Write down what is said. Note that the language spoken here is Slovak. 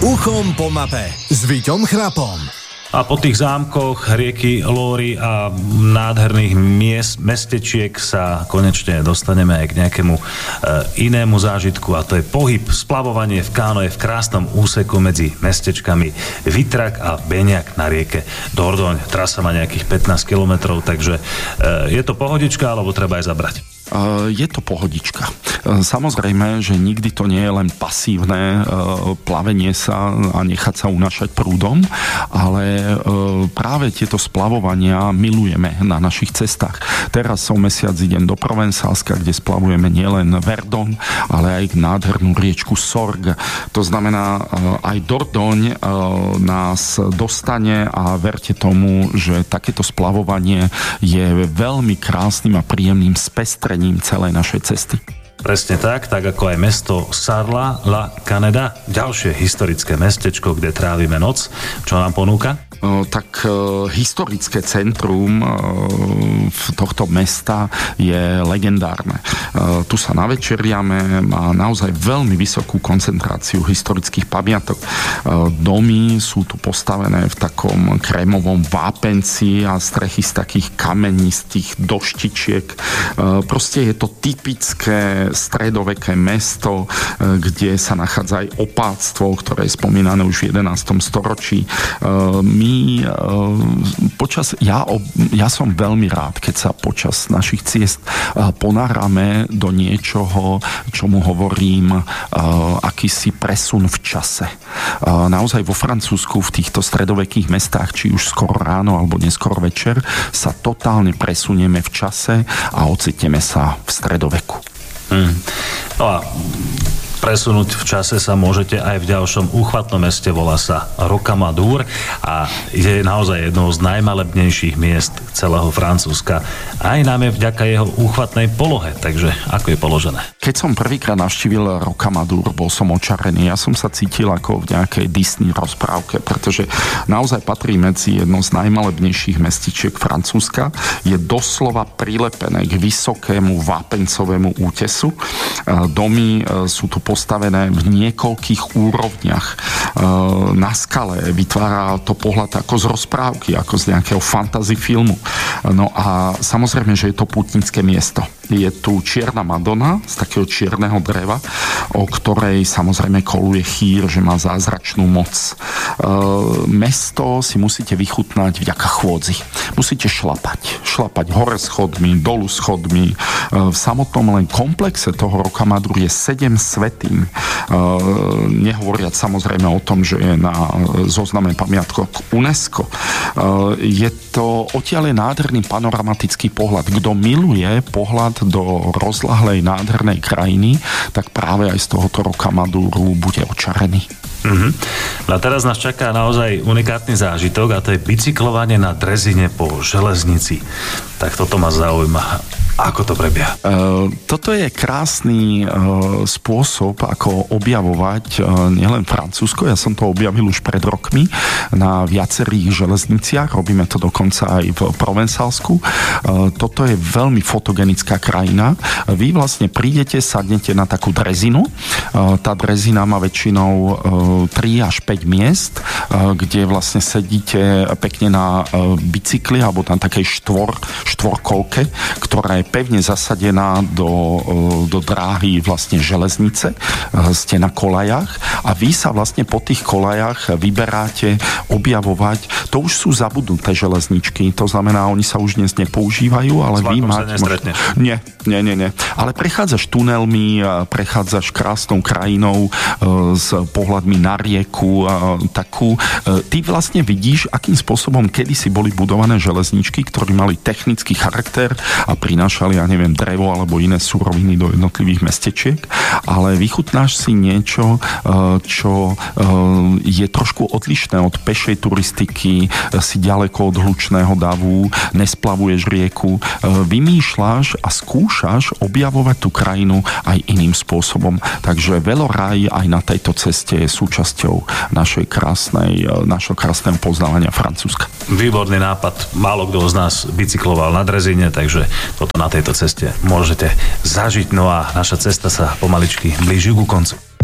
Uchom po mape s Víťom Chrapom. A po tých zámkoch, rieky Lóry a nádherných mestečiek sa konečne dostaneme aj k nejakému inému zážitku, a to je pohyb, splavovanie v kánoe v krásnom úseku medzi mestečkami Vitrak a Beňak na rieke Dordoň. Trasa má nejakých 15 kilometrov, takže je to pohodička, alebo treba aj zabrať? Je to pohodička. Samozrejme, že nikdy to nie je len pasívne plavenie sa a nechať sa unášať prúdom, ale práve tieto splavovania milujeme na našich cestách. Teraz som mesiac idem do Provençálska, kde splavujeme nielen Verdon, ale aj nádhernú riečku Sorgue. To znamená, aj Dordoň nás dostane a verte tomu, že takéto splavovanie je veľmi krásnym a príjemným spestrením celej našej cesty. Presne tak ako aj mesto Sarlat-la-Canéda, ďalšie historické mestečko, kde trávime noc. Čo nám ponúka? Tak historické centrum tohto mesta je legendárne. Tu sa navečeriame, má naozaj veľmi vysokú koncentráciu historických pamiatok. Domy sú tu postavené v takom krémovom vápenci a strechy z takých kamenistých doštičiek. Proste je to typické stredoveké mesto, kde sa nachádza aj opáctvo, ktoré je spomínané už v 11. storočí. Ja som veľmi rád, keď sa počas našich ciest ponárame do niečoho, čomu hovorím akýsi presun v čase. Naozaj vo Francúzsku, v týchto stredovekých mestách, či už skoro ráno alebo neskoro večer, sa totálne presunieme v čase a ocitneme sa v stredoveku. No a presunúť v čase sa môžete aj v ďalšom úchvatnom meste, volá sa Rocamadour a je naozaj jednou z najmalebnejších miest celého Francúzska. Aj najmä vďaka jeho úchvatnej polohe, takže ako je položené? Keď som prvýkrát navštívil Rocamadour, bol som očarený. Ja som sa cítil ako v nejakej Disney rozprávke, pretože naozaj patrí medzi jedno z najmalebnejších mestičiek Francúzska. Je doslova prilepené k vysokému vápencovému útesu. Domy sú tu postavené v niekoľkých úrovniach. Na skale vytvára to pohľad ako z rozprávky, ako z nejakého fantasy filmu. No a samozrejme, že je to pútnické miesto. Je tu čierna Madonna z takého čierneho dreva, o ktorej samozrejme koluje chýr, že má zázračnú moc. Mesto si musíte vychutnať vďaka chôdzi. Musíte šlapať hore schodmi, dolu schodmi. V samotnom len komplexe toho Rocamadour je 7 svätýň. Nehovoriac samozrejme o tom, že je na zozname pamiatok UNESCO. Je to odtiaľ je nádherný panoramatický pohľad. Kto miluje pohľad do rozlahlej nádhernej krajiny, tak práve aj z tohoto Rocamadouru bude očarený. A teraz nás čaká naozaj unikátny zážitok, a to je bicyklovanie na drezine po železnici. Tak toto ma zaujíma. Ako to prebieha? Toto je krásny spôsob, ako objavovať nielen Francúzsko. Ja som to objavil už pred rokmi na viacerých železniciach. Robíme to dokonca aj v Provençálsku. Toto je veľmi fotogenická krajina. Vy vlastne prídete, sadnete na takú drezinu. Tá drezina má väčšinou 3 až 5 miest, kde vlastne sedíte pekne na bicykli alebo na takej štvorkolke, ktorá je pevne zasadená do dráhy vlastne železnice. Ste na kolajach a vy sa vlastne po tých kolajach vyberáte objavovať. To už sú zabudnuté železničky, to znamená, oni sa už dnes nepoužívajú, ale vy máte... Nie. Ale prechádzaš tunelmi, prechádzaš krásnou krajinou s pohľadmi na rieku takú. Ty vlastne vidíš, akým spôsobom kedysi boli budované železničky, ktoré mali technický charakter a prinášali, ja neviem, drevo alebo iné suroviny do jednotlivých mestečiek, ale vychutnáš si niečo, čo je trošku odlišné od pešej turistiky, si ďaleko od hlučného davu, nesplavuješ rieku, vymýšľaš a skúšaš objavovať tú krajinu aj iným spôsobom. Takže veloraj aj na tejto ceste je súčasťou našho krásneho poznávania Francúzska. Výborný nápad. Málo kto z nás bicykloval na drezine, takže toto na tejto ceste môžete zažiť. No a naša cesta sa pomaličky blíži ku koncu.